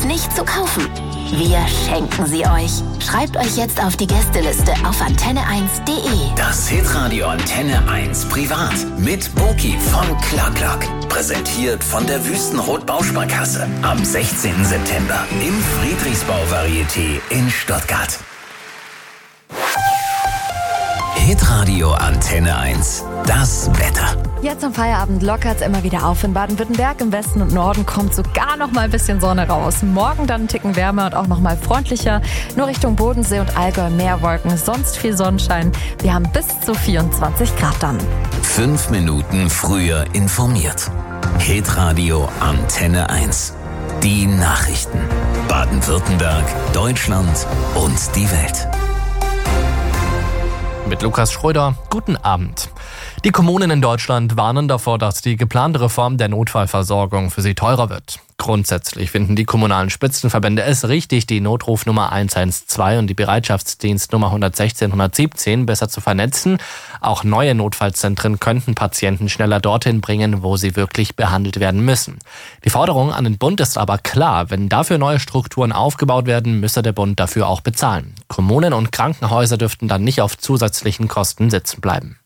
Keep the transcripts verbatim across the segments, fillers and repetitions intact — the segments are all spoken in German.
nicht zu kaufen? Wir schenken sie euch. Schreibt euch jetzt auf die Gästeliste auf antenne eins punkt de. Das Hitradio Antenne eins Privat mit Boki von Clark. Präsentiert von der Wüstenrot Bausparkasse. Am sechzehnten September im Friedrichsbau Varieté in Stuttgart. Hitradio Antenne eins. Das Wetter. Jetzt am Feierabend lockert es immer wieder auf in Baden-Württemberg. Im Westen und Norden kommt sogar noch mal ein bisschen Sonne raus. Morgen dann einen Ticken wärmer und auch noch mal freundlicher. Nur Richtung Bodensee und Allgäu mehr Wolken, sonst viel Sonnenschein. Wir haben bis zu vierundzwanzig Grad dann. Fünf Minuten früher informiert. Hitradio Antenne eins. Die Nachrichten. Baden-Württemberg, Deutschland und die Welt. Mit Lukas Schröder, guten Abend. Die Kommunen in Deutschland warnen davor, dass die geplante Reform der Notfallversorgung für sie teurer wird. Grundsätzlich finden die kommunalen Spitzenverbände es richtig, die Notrufnummer eins eins zwei und die Bereitschaftsdienstnummer hundertsechzehn hundertsiebzehn besser zu vernetzen. Auch neue Notfallzentren könnten Patienten schneller dorthin bringen, wo sie wirklich behandelt werden müssen. Die Forderung an den Bund ist aber klar. Wenn dafür neue Strukturen aufgebaut werden, müsse der Bund dafür auch bezahlen. Kommunen und Krankenhäuser dürften dann nicht auf zusätzlichen Kosten sitzen bleiben.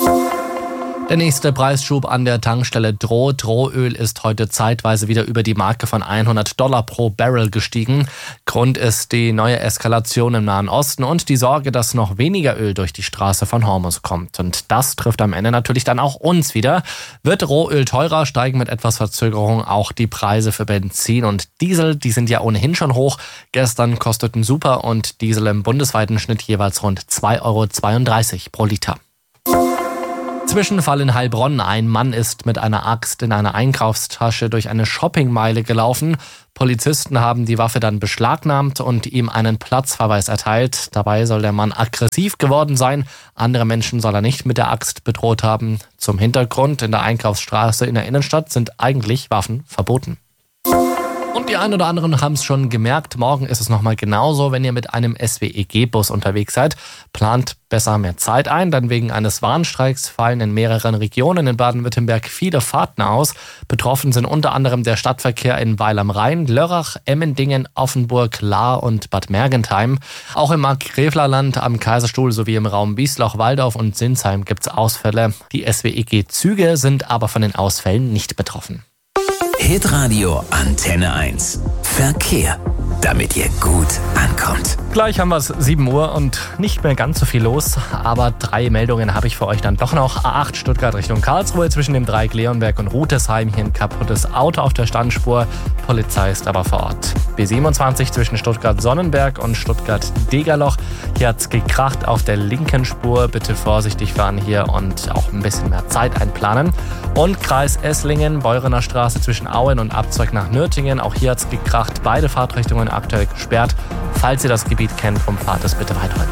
Der nächste Preisschub an der Tankstelle droht. Rohöl ist heute zeitweise wieder über die Marke von hundert Dollar pro Barrel gestiegen. Grund ist die neue Eskalation im Nahen Osten und die Sorge, dass noch weniger Öl durch die Straße von Hormuz kommt. Und das trifft am Ende natürlich dann auch uns wieder. Wird Rohöl teurer, steigen mit etwas Verzögerung auch die Preise für Benzin und Diesel. Die sind ja ohnehin schon hoch. Gestern kosteten Super und Diesel im bundesweiten Schnitt jeweils rund zwei Euro zweiunddreißig pro Liter. Zwischenfall in Heilbronn. Ein Mann ist mit einer Axt in einer Einkaufstasche durch eine Shoppingmeile gelaufen. Polizisten haben die Waffe dann beschlagnahmt und ihm einen Platzverweis erteilt. Dabei soll der Mann aggressiv geworden sein. Andere Menschen soll er nicht mit der Axt bedroht haben. Zum Hintergrund: In der Einkaufsstraße in der Innenstadt sind eigentlich Waffen verboten. Und die einen oder anderen haben es schon gemerkt, morgen ist es nochmal genauso. Wenn ihr mit einem S W E G-Bus unterwegs seid, plant besser mehr Zeit ein, denn wegen eines Warnstreiks fallen in mehreren Regionen in Baden-Württemberg viele Fahrten aus. Betroffen sind unter anderem der Stadtverkehr in Weil am Rhein, Lörrach, Emmendingen, Offenburg, Lahr und Bad Mergentheim. Auch im Markgräflerland, am Kaiserstuhl sowie im Raum Biesloch, Waldorf und Sinsheim gibt es Ausfälle. Die S W E G-Züge sind aber von den Ausfällen nicht betroffen. Hitradio Antenne eins. Verkehr, damit ihr gut ankommt. Gleich haben wir es sieben Uhr und nicht mehr ganz so viel los, aber drei Meldungen habe ich für euch dann doch noch. A acht Stuttgart Richtung Karlsruhe zwischen dem Dreieck Leonberg und Rutesheim. Hier ein kaputtes Auto auf der Standspur. Polizei ist aber vor Ort. B siebenundzwanzig zwischen Stuttgart-Sonnenberg und Stuttgart-Degerloch. Hier hat es gekracht auf der linken Spur. Bitte vorsichtig fahren hier und auch ein bisschen mehr Zeit einplanen. Und Kreis Esslingen, Beurener Straße zwischen Auen und Abzweig nach Nürtingen. Auch hier hat es gekracht. Beide Fahrtrichtungen aktuell gesperrt. Falls ihr das Gebiet kennt, umfahrt es bitte weiträumig.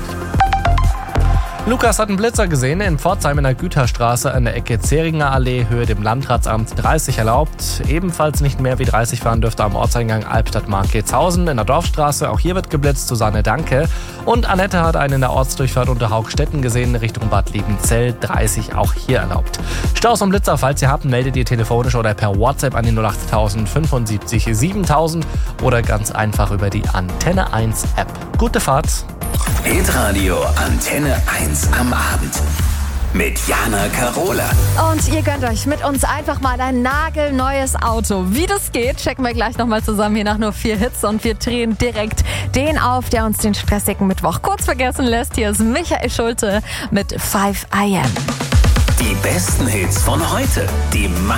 Lukas hat einen Blitzer gesehen in Pforzheim in der Güterstraße an der Ecke Zeringer Allee, Höhe dem Landratsamt dreißig erlaubt. Ebenfalls nicht mehr wie dreißig fahren dürfte am Ortseingang Albstadt-Marketshausen in der Dorfstraße. Auch hier wird geblitzt. Susanne, danke. Und Annette hat einen in der Ortsdurchfahrt unter Haugstetten gesehen, Richtung Bad Liebenzell, dreißig auch hier erlaubt. Staus und Blitzer, falls ihr habt, meldet ihr telefonisch oder per WhatsApp an die null acht null fünfundsiebzig siebentausend oder ganz einfach über die Antenne eins App. Gute Fahrt! Hitradio Antenne eins am Abend mit Jana Karola. Und ihr gönnt euch mit uns einfach mal ein nagelneues Auto. Wie das geht, checken wir gleich nochmal zusammen hier nach nur vier Hits. Und wir drehen direkt den auf, der uns den stressigen Mittwoch kurz vergessen lässt. Hier ist Michael Schulte mit five I am. Die besten Hits von heute. Die